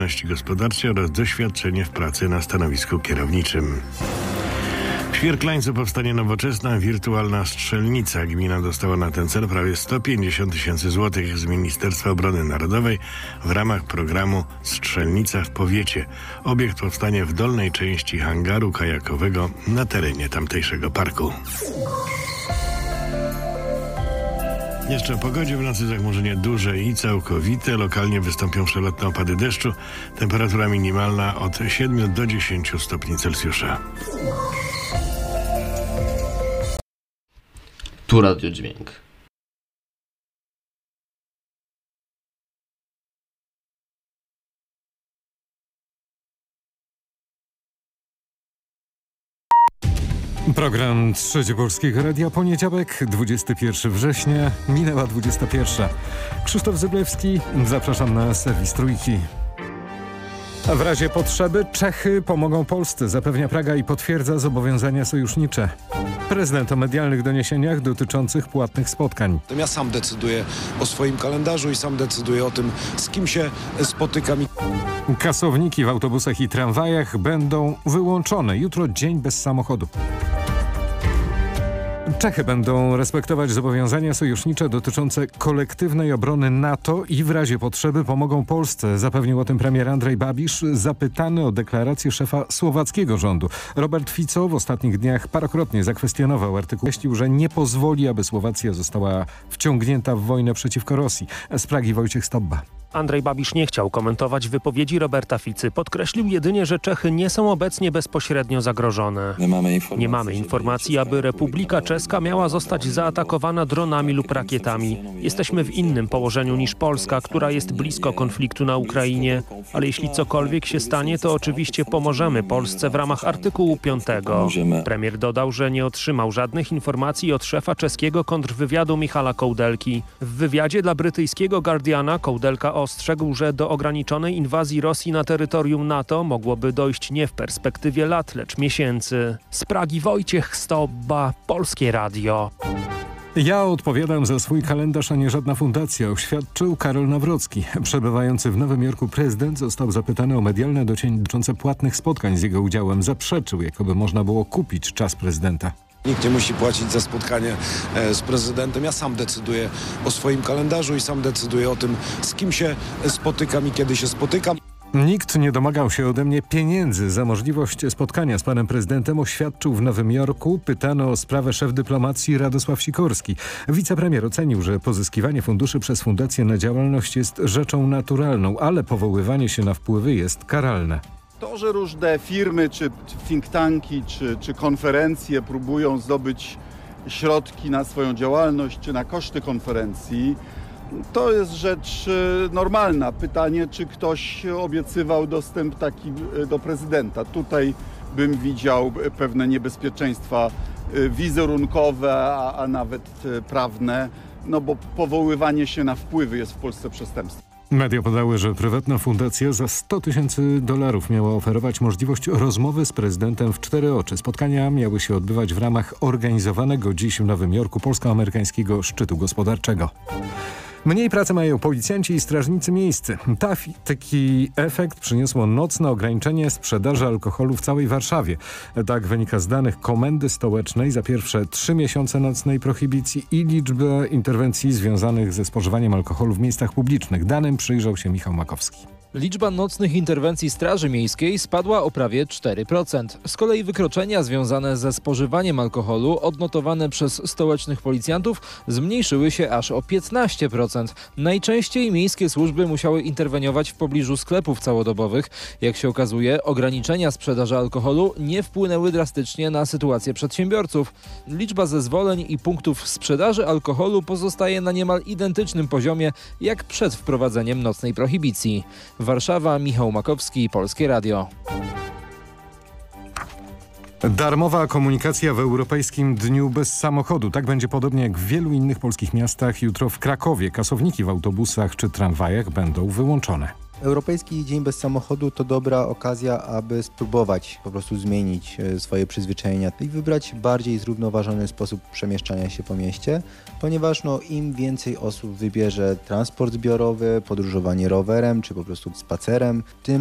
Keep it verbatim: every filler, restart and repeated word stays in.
gospodarczej oraz doświadczenie w pracy na stanowisku kierowniczym. W Świerklańcu powstanie nowoczesna wirtualna strzelnica. Gmina dostała na ten cel prawie sto pięćdziesiąt tysięcy złotych z Ministerstwa Obrony Narodowej w ramach programu Strzelnica w powiecie. Obiekt powstanie w dolnej części hangaru kajakowego na terenie tamtejszego parku. Jeszcze o pogodzie. W nocy zachmurzenie duże i całkowite. Lokalnie wystąpią przelotne opady deszczu. Temperatura minimalna od siedmiu do dziesięciu stopni Celsjusza. Tu radiodźwięk. Program Trzecie Polskiego Radia, poniedziałek, dwudziestego pierwszego września, minęła dwudziesta pierwsza. Krzysztof Zyblewski, zapraszam na serwis Trójki. W razie potrzeby Czechy pomogą Polsce, zapewnia Praga i potwierdza zobowiązania sojusznicze. Prezydent o medialnych doniesieniach dotyczących płatnych spotkań. Ja sam decyduję o swoim kalendarzu i sam decyduję o tym, z kim się spotykam. Kasowniki w autobusach i tramwajach będą wyłączone. Jutro dzień bez samochodu. Czechy będą respektować zobowiązania sojusznicze dotyczące kolektywnej obrony NATO i w razie potrzeby pomogą Polsce, zapewnił o tym premier Andrzej Babiš, zapytany o deklarację szefa słowackiego rządu. Robert Fico w ostatnich dniach parokrotnie zakwestionował artykuł, określił, że nie pozwoli, aby Słowacja została wciągnięta w wojnę przeciwko Rosji. Z Pragi Wojciech Stobba. Andrzej Babiš nie chciał komentować wypowiedzi Roberta Ficy. Podkreślił jedynie, że Czechy nie są obecnie bezpośrednio zagrożone. Nie mamy informacji, nie mamy informacji aby Republika Czeska miała zostać zaatakowana dronami lub rakietami. Jesteśmy w innym położeniu niż Polska, która jest blisko konfliktu na Ukrainie. Ale jeśli cokolwiek się stanie, to oczywiście pomożemy Polsce w ramach artykułu piątego. Premier dodał, że nie otrzymał żadnych informacji od szefa czeskiego kontrwywiadu Michala Koudelki. W wywiadzie dla brytyjskiego Guardiana Koudelka ostrzegł, że do ograniczonej inwazji Rosji na terytorium NATO mogłoby dojść nie w perspektywie lat, lecz miesięcy. Z Pragi Wojciech Stobba, Polskie Radio. Ja odpowiadam za swój kalendarz, a nie żadna fundacja, oświadczył Karol Nawrocki. Przebywający w Nowym Jorku prezydent został zapytany o medialne doniesienia dotyczące płatnych spotkań z jego udziałem. Zaprzeczył, jakoby można było kupić czas prezydenta. Nikt nie musi płacić za spotkanie z prezydentem. Ja sam decyduję o swoim kalendarzu i sam decyduję o tym, z kim się spotykam i kiedy się spotykam. Nikt nie domagał się ode mnie pieniędzy za możliwość spotkania z panem prezydentem, oświadczył w Nowym Jorku. Pytano o sprawę szef dyplomacji Radosław Sikorski. Wicepremier ocenił, że pozyskiwanie funduszy przez fundację na działalność jest rzeczą naturalną, ale powoływanie się na wpływy jest karalne. To, że różne firmy, czy think tanki, czy, czy konferencje próbują zdobyć środki na swoją działalność, czy na koszty konferencji, to jest rzecz normalna. Pytanie, czy ktoś obiecywał dostęp taki do prezydenta. Tutaj bym widział pewne niebezpieczeństwa wizerunkowe, a, a nawet prawne, no bo powoływanie się na wpływy jest w Polsce przestępstwem. Media podały, że prywatna fundacja za sto tysięcy dolarów miała oferować możliwość rozmowy z prezydentem w cztery oczy. Spotkania miały się odbywać w ramach organizowanego dziś w Nowym Jorku polsko-amerykańskiego szczytu gospodarczego. Mniej pracy mają policjanci i strażnicy miejscy. Taki efekt przyniosło nocne ograniczenie sprzedaży alkoholu w całej Warszawie. Tak wynika z danych Komendy Stołecznej za pierwsze trzy miesiące nocnej prohibicji i liczbę interwencji związanych ze spożywaniem alkoholu w miejscach publicznych. Danym przyjrzał się Michał Makowski. Liczba nocnych interwencji Straży Miejskiej spadła o prawie cztery procent. Z kolei wykroczenia związane ze spożywaniem alkoholu odnotowane przez stołecznych policjantów zmniejszyły się aż o piętnaście procent. Najczęściej miejskie służby musiały interweniować w pobliżu sklepów całodobowych. Jak się okazuje, ograniczenia sprzedaży alkoholu nie wpłynęły drastycznie na sytuację przedsiębiorców. Liczba zezwoleń i punktów sprzedaży alkoholu pozostaje na niemal identycznym poziomie jak przed wprowadzeniem nocnej prohibicji. Warszawa, Michał Makowski, Polskie Radio. Darmowa komunikacja w Europejskim Dniu Bez Samochodu. Tak będzie podobnie jak w wielu innych polskich miastach. Jutro w Krakowie kasowniki w autobusach czy tramwajach będą wyłączone. Europejski Dzień Bez Samochodu to dobra okazja, aby spróbować po prostu zmienić swoje przyzwyczajenia i wybrać bardziej zrównoważony sposób przemieszczania się po mieście, ponieważ no, im więcej osób wybierze transport zbiorowy, podróżowanie rowerem czy po prostu spacerem, tym